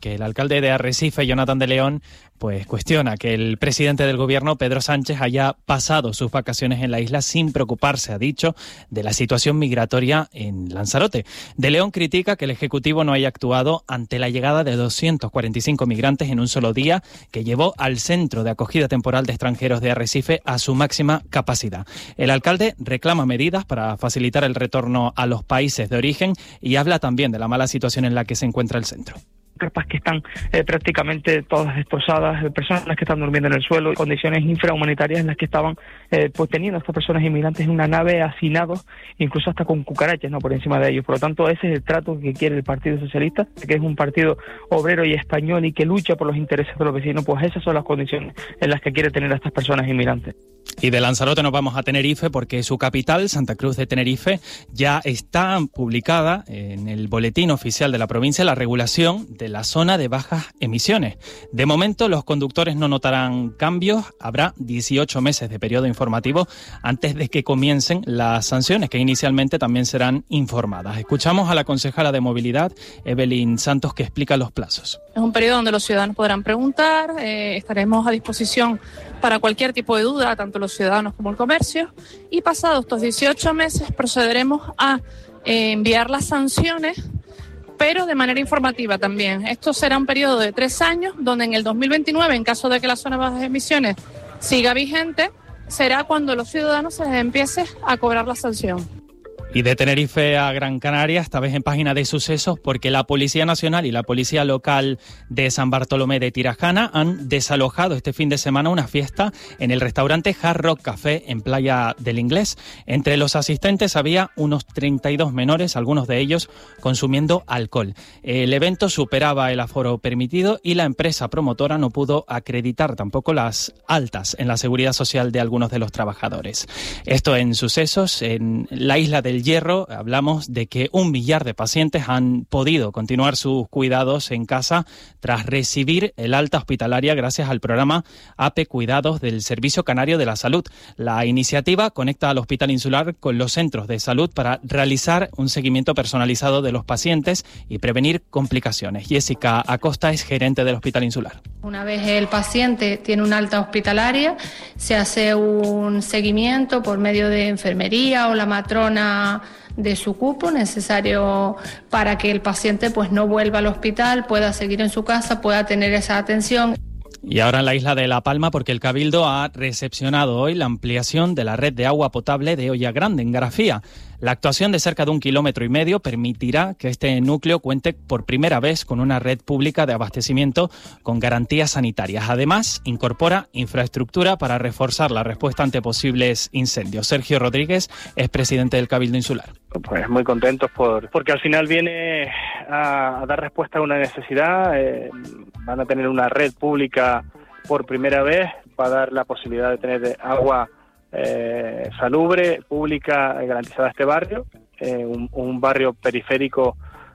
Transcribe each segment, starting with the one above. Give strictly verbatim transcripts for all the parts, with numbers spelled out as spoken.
que el alcalde de Arrecife, Jonathan de León, pues cuestiona que el presidente del gobierno, Pedro Sánchez, haya pasado sus vacaciones en la isla sin preocuparse, ha dicho, de la situación migratoria en Lanzarote. De León critica que el Ejecutivo no haya actuado ante la llegada de doscientos cuarenta y cinco migrantes en un solo día, que llevó al centro de acogida temporal de extranjeros de Arrecife a su máxima capacidad. El alcalde reclama medidas para facilitar el retorno a los países de origen y habla también de la mala situación en la que se encuentra el centro. Carpas que están eh, prácticamente todas destrozadas, personas que están durmiendo en el suelo, condiciones infrahumanitarias en las que estaban eh, pues teniendo estas personas inmigrantes en una nave hacinados, incluso hasta con cucarachas, ¿no?, por encima de ellos. Por lo tanto, ese es el trato que quiere el Partido Socialista, que es un partido obrero y español y que lucha por los intereses de los vecinos. Pues esas son las condiciones en las que quiere tener a estas personas inmigrantes. Y de Lanzarote nos vamos a Tenerife, porque su capital, Santa Cruz de Tenerife, ya está publicada en el boletín oficial de la provincia la regulación de la zona de bajas emisiones. De momento, los conductores no notarán cambios. Habrá dieciocho meses de periodo informativo antes de que comiencen las sanciones, que inicialmente también serán informadas. Escuchamos a la concejala de Movilidad, Evelyn Santos, que explica los plazos. Es un periodo donde los ciudadanos podrán preguntar, eh, estaremos a disposición para cualquier tipo de duda, tanto los ciudadanos como el comercio, y pasados estos dieciocho meses procederemos a eh, enviar las sanciones, pero de manera informativa también. Esto será un periodo de tres años, donde en el dos mil veintinueve, en caso de que la zona de bajas emisiones siga vigente, será cuando los ciudadanos se les empiece a cobrar la sanción. Y de Tenerife a Gran Canaria, esta vez en página de sucesos, porque la Policía Nacional y la Policía Local de San Bartolomé de Tirajana han desalojado este fin de semana una fiesta en el restaurante Hard Rock Café en Playa del Inglés. Entre los asistentes había unos treinta y dos menores, algunos de ellos consumiendo alcohol. El evento superaba el aforo permitido y la empresa promotora no pudo acreditar tampoco las altas en la seguridad social de algunos de los trabajadores. Esto en sucesos. En la isla del Hierro hablamos de que un millar de pacientes han podido continuar sus cuidados en casa tras recibir el alta hospitalaria gracias al programa A P E Cuidados del Servicio Canario de la Salud. La iniciativa conecta al Hospital Insular con los centros de salud para realizar un seguimiento personalizado de los pacientes y prevenir complicaciones. Jessica Acosta es gerente del Hospital Insular. Una vez el paciente tiene una alta hospitalaria, se hace un seguimiento por medio de enfermería o la matrona de su cupo necesario para que el paciente pues no vuelva al hospital, pueda seguir en su casa, pueda tener esa atención. Y ahora en la isla de La Palma, porque el Cabildo ha recepcionado hoy la ampliación de la red de agua potable de Olla Grande, en Garafía. La actuación de cerca de un kilómetro y medio permitirá que este núcleo cuente por primera vez con una red pública de abastecimiento con garantías sanitarias. Además, incorpora infraestructura para reforzar la respuesta ante posibles incendios. Sergio Rodríguez es presidente del Cabildo Insular. Pues muy contentos por porque al final viene a, a dar respuesta a una necesidad. Eh, van a tener una red pública por primera vez, va a dar la posibilidad de tener agua eh, salubre, pública, garantizada a este barrio, eh, un, un barrio periférico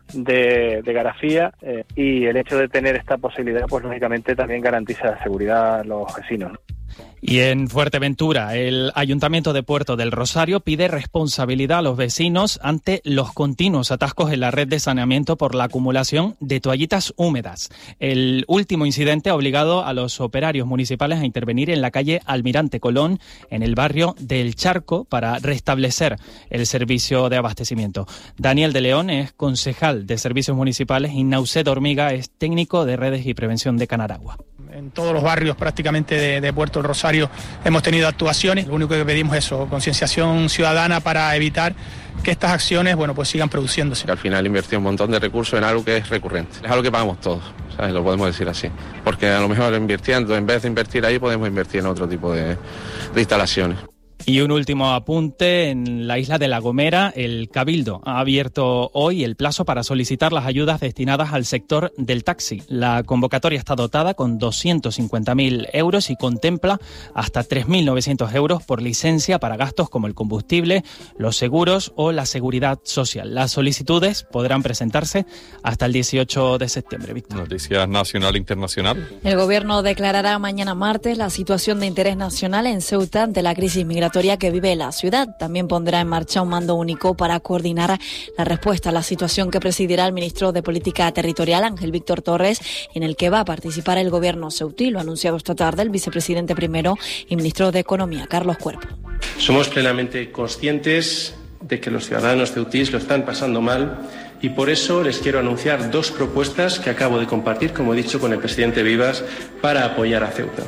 de, de Garafía, eh, y el hecho de tener esta posibilidad, pues lógicamente también garantiza la seguridad a los vecinos, ¿no? Y en Fuerteventura, el Ayuntamiento de Puerto del Rosario pide responsabilidad a los vecinos ante los continuos atascos en la red de saneamiento por la acumulación de toallitas húmedas. El último incidente ha obligado a los operarios municipales a intervenir en la calle Almirante Colón, en el barrio del Charco, para restablecer el servicio de abastecimiento. Daniel de León es concejal de Servicios Municipales y Nauset Hormiga es técnico de Redes y Prevención de Canaragua. En todos los barrios prácticamente de, de Puerto del Rosario hemos tenido actuaciones. Lo único que pedimos es eso, concienciación ciudadana para evitar que estas acciones, bueno, pues sigan produciéndose. Al final invertir un montón de recursos en algo que es recurrente. Es algo que pagamos todos, ¿sabes? Lo podemos decir así. Porque a lo mejor invirtiendo, en vez de invertir ahí, podemos invertir en otro tipo de, de instalaciones. Y un último apunte, en la isla de La Gomera, el Cabildo ha abierto hoy el plazo para solicitar las ayudas destinadas al sector del taxi. La convocatoria está dotada con doscientos cincuenta mil euros y contempla hasta tres mil novecientos euros por licencia para gastos como el combustible, los seguros o la seguridad social. Las solicitudes podrán presentarse hasta el dieciocho de septiembre. Víctor. Noticias nacional e internacional. El Gobierno declarará mañana martes la situación de interés nacional en Ceuta ante la crisis migratoria migratoria que vive la ciudad. También pondrá en marcha un mando único para coordinar la respuesta a la situación que presidirá el ministro de Política Territorial, Ángel Víctor Torres, en el que va a participar el gobierno ceutí. Lo ha anunciado esta tarde el vicepresidente primero y ministro de Economía, Carlos Cuerpo. Somos plenamente conscientes de que los ciudadanos ceutís lo están pasando mal y por eso les quiero anunciar dos propuestas que acabo de compartir, como he dicho, con el presidente Vivas para apoyar a Ceuta.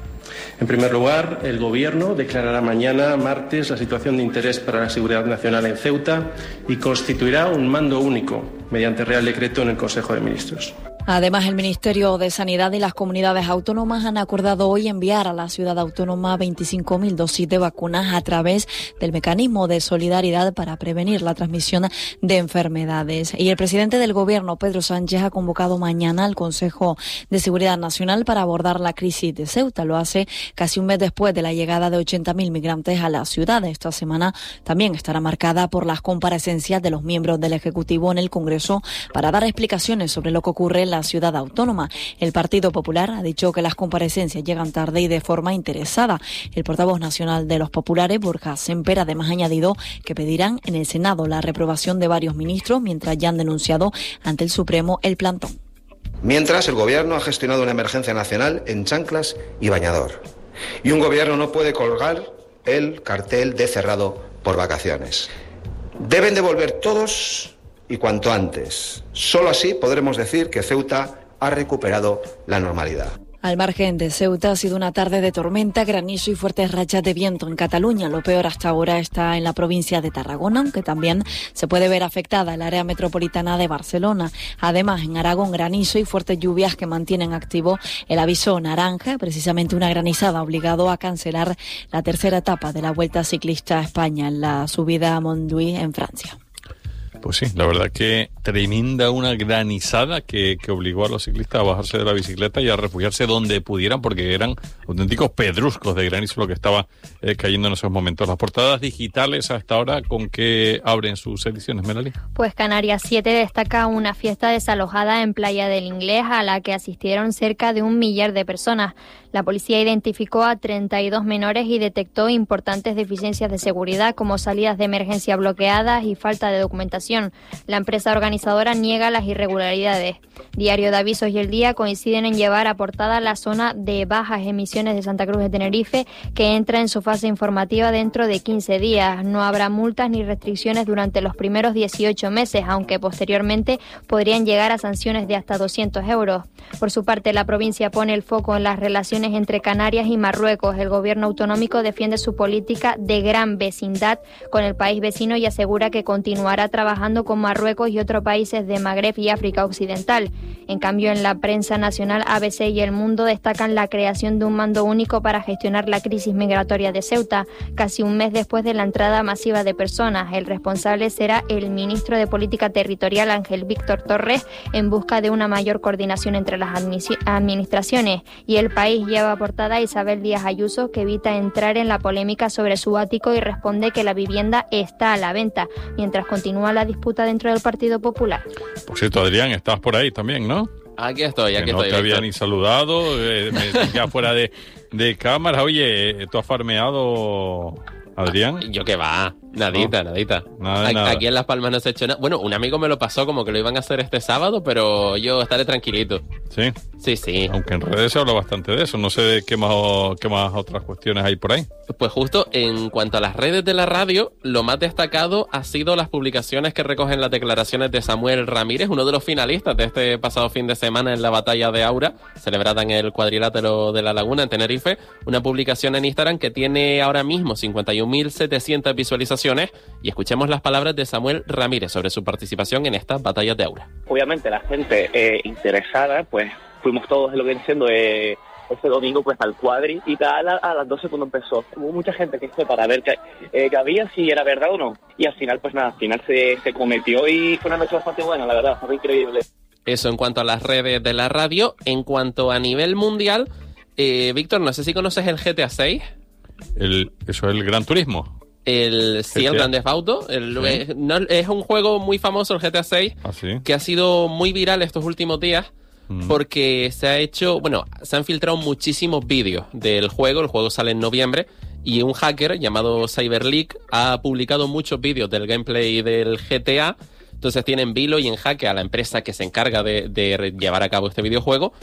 En primer lugar, el Gobierno declarará mañana, martes, la situación de interés para la seguridad nacional en Ceuta y constituirá un mando único mediante Real Decreto en el Consejo de Ministros. Además, el Ministerio de Sanidad y las comunidades autónomas han acordado hoy enviar a la ciudad autónoma veinticinco mil dosis de vacunas a través del mecanismo de solidaridad para prevenir la transmisión de enfermedades. Y el presidente del Gobierno, Pedro Sánchez, ha convocado mañana al Consejo de Seguridad Nacional para abordar la crisis de Ceuta. Lo hace casi un mes después de la llegada de ochenta mil migrantes a la ciudad. Esta semana también estará marcada por las comparecencias de los miembros del Ejecutivo en el Congreso para dar explicaciones sobre lo que ocurre en la ciudad autónoma. El Partido Popular ha dicho que las comparecencias llegan tarde y de forma interesada. El portavoz nacional de los populares, Borja Semper, además ha añadido que pedirán en el Senado la reprobación de varios ministros, mientras ya han denunciado ante el Supremo el plantón. Mientras, el Gobierno ha gestionado una emergencia nacional en chanclas y bañador. Y un Gobierno no puede colgar el cartel de cerrado por vacaciones. Deben devolver todos y cuanto antes. Solo así podremos decir que Ceuta ha recuperado la normalidad. Al margen de Ceuta, ha sido una tarde de tormenta, granizo y fuertes rachas de viento en Cataluña. Lo peor hasta ahora está en la provincia de Tarragona, aunque también se puede ver afectada el área metropolitana de Barcelona. Además, en Aragón, granizo y fuertes lluvias que mantienen activo el aviso naranja. Precisamente una granizada ha obligado a cancelar la tercera etapa de la Vuelta Ciclista a España en la subida a Montjuïc en Francia. Pues sí, la verdad que tremenda una granizada que, que obligó a los ciclistas a bajarse de la bicicleta y a refugiarse donde pudieran, porque eran auténticos pedruscos de granizo lo que estaba eh, cayendo en esos momentos. Las portadas digitales hasta ahora, ¿con qué abren sus ediciones, Melanie? Pues Canarias siete destaca una fiesta desalojada en Playa del Inglés a la que asistieron cerca de un millar de personas. La policía identificó a treinta y dos menores y detectó importantes deficiencias de seguridad como salidas de emergencia bloqueadas y falta de documentación. La empresa organizadora niega las irregularidades. Diario de Avisos y El Día coinciden en llevar a portada la zona de bajas emisiones de Santa Cruz de Tenerife, que entra en su fase informativa dentro de quince días. No habrá multas ni restricciones durante los primeros dieciocho meses, aunque posteriormente podrían llegar a sanciones de hasta doscientos euros. Por su parte, la provincia pone el foco en las relaciones entre Canarias y Marruecos. El gobierno autonómico defiende su política de gran vecindad con el país vecino y asegura que continuará trabajando con Marruecos y otros países de Magreb y África Occidental. En cambio, en la prensa nacional, A B C y El Mundo destacan la creación de un mando único para gestionar la crisis migratoria de Ceuta, casi un mes después de la entrada masiva de personas. El responsable será el ministro de Política Territorial, Ángel Víctor Torres, en busca de una mayor coordinación entre las administraciones. Y El País lleva a portada a Isabel Díaz Ayuso, que evita entrar en la polémica sobre su ático y responde que la vivienda está a la venta, mientras continúa la disputa dentro del Partido Popular. Por cierto, Adrián, estabas por ahí también, ¿no? Aquí estoy, aquí que no estoy. No te había ni saludado, eh, me dejé fuera de, de cámara. Oye, ¿tú has farmeado, Adrián? Yo que va, nadita, no, nadita. Nada, aquí, nada. aquí en Las Palmas no se ha hecho nada. Bueno, un amigo me lo pasó como que lo iban a hacer este sábado, pero yo estaré tranquilito. ¿Sí? Sí, sí. Aunque en redes se habla bastante de eso. No sé de qué más, qué más otras cuestiones hay por ahí. Pues justo en cuanto a las redes de la radio, lo más destacado ha sido las publicaciones que recogen las declaraciones de Samuel Ramírez, uno de los finalistas de este pasado fin de semana en la batalla de Aura, celebrada en el cuadrilátero de La Laguna, en Tenerife. Una publicación en Instagram que tiene ahora mismo cincuenta y un mil setecientas visualizaciones. Y escuchemos las palabras de Samuel Ramírez sobre su participación en estas batallas de Aura. Obviamente la gente eh, interesada, pues fuimos todos en lo que viene siendo eh, ese domingo pues al cuadri y tal, a, a las doce cuando empezó. Hubo mucha gente que fue para ver qué eh, que había, si era verdad o no. Y al final, pues nada, al final se, se cometió y fue una noche bastante buena, la verdad, fue increíble. Eso en cuanto a las redes de la radio. En cuanto a nivel mundial, eh, Víctor, no sé si conoces el G T A seis. El, ¿Eso es el Gran Turismo? El, sí, G T A. El Grand Theft Auto. El, ¿Sí? eh, no, es un juego muy famoso, el G T A seis, ¿Ah, sí? que ha sido muy viral estos últimos días. Porque se ha hecho, bueno, se han filtrado muchísimos vídeos del juego. El juego sale en noviembre y un hacker llamado CyberLeak ha publicado muchos vídeos del gameplay del G T A. Entonces tiene en vilo y en jaque a la empresa que se encarga de, de llevar a cabo este videojuego,